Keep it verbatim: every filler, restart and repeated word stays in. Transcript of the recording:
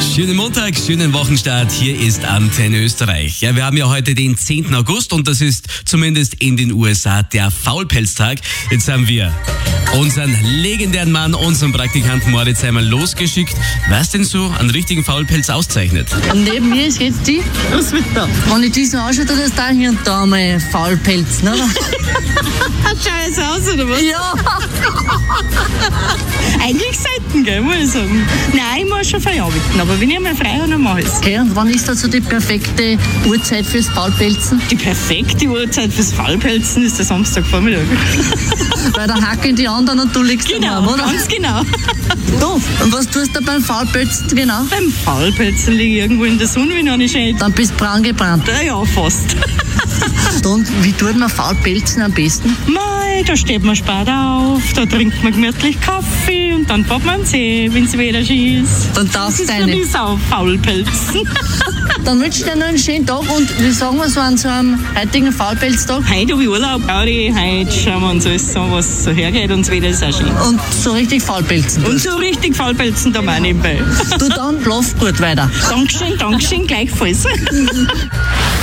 Schönen Montag, schönen Wochenstart. Hier ist Antenne Österreich. Ja, wir haben ja heute den zehnten August und das ist zumindest in den U S A der Faulpelztag. Jetzt haben wir unseren legendären Mann, unseren Praktikanten Moritz einmal losgeschickt. Was denn so einen richtigen Faulpelz auszeichnet? Und neben mir ist jetzt die. Was wird da? Wenn ich die so anschaue, dann ist da hier und da mal Faulpelz, ne? Schau jetzt aus, oder was? Ja. Eigentlich selten, gell, muss ich sagen. Nein, ich muss schon frei arbeiten, aber wenn ich mal frei habe, dann mache ich es. Okay, und wann ist also die perfekte Uhrzeit fürs Faulpelzen? Die perfekte Uhrzeit fürs Faulpelzen ist der Samstagvormittag. Weil da hacken die anderen und du liegst Genau, daheim, oder? ganz genau. Du, und was tust du beim Faulpelzen genau? Beim Faulpelzen liege ich irgendwo in der Sonne, wie noch nicht schön. Dann bist du braun gebrannt. Ja, ja, fast. Und wie tut man Faulpelzen am besten? Mei, da steht man spät auf, da trinkt man gemütlich Kaffee und dann fährt man an den See, wenn es wieder schön ist. Dann Das darfst ist du für eine. mich auch Faulpelzen. Dann wünsche ich dir noch einen schönen Tag und wie sagen wir so an so einem heutigen Faulpelztag? Heute habe ich Urlaub, Gaudi, heute schauen wir uns alles an, was so hergeht und so wieder ist auch schön. Und so richtig Faulpelzen. Und so richtig Faulpelzen da mal nebenbei. Du dann, schlaf gut weiter. Dankeschön, Dankeschön, gleichfalls.